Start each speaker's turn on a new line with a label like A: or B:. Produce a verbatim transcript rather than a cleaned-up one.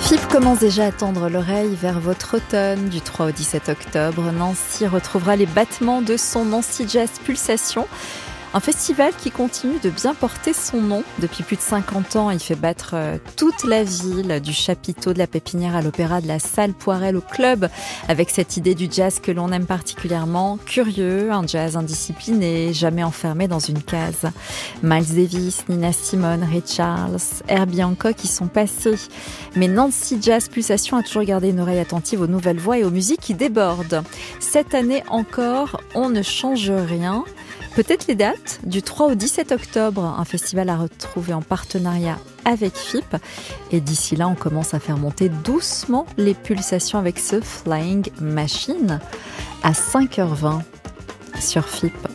A: F I P commence déjà à tendre l'oreille vers votre automne. Du trois au dix-sept octobre, Nancy retrouvera les battements de son Nancy Jazz Pulsation. Un festival qui continue de bien porter son nom. Depuis plus de cinquante ans, il fait battre toute la ville, du chapiteau de la Pépinière à l'Opéra, de la Salle Poirel au club, avec cette idée du jazz que l'on aime particulièrement, curieux, un jazz indiscipliné, jamais enfermé dans une case. Miles Davis, Nina Simone, Ray Charles, Herbie Hancock y sont passés. Mais Nancy Jazz Pulsation a toujours gardé une oreille attentive aux nouvelles voix et aux musiques qui débordent. Cette année encore, on ne change rien. Peut-être les dates, du trois au dix-sept octobre, un festival à retrouver en partenariat avec F I P. Et d'ici là, on commence à faire monter doucement les pulsations avec ce Flying Machine à cinq heures vingt sur F I P.